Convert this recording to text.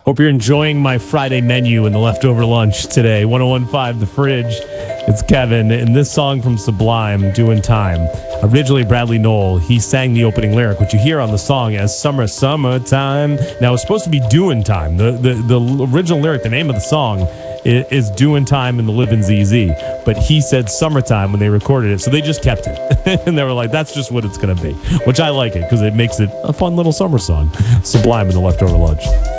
Hope you're enjoying my Friday menu and the leftover lunch today. 1015 The Fridge. It's Kevin, and this song from Sublime, Doing Time. Originally, Bradley Noel, he sang the opening lyric, which you hear on the song as Summertime. Now, it's supposed to be Doing Time. The original lyric, the name of the song, is Doing Time in the Livin' ZZ. But he said Summertime when they recorded it, so they just kept it. And they were like, that's just what it's going to be. Which I like it, because it makes it a fun little summer song. Sublime in the leftover lunch.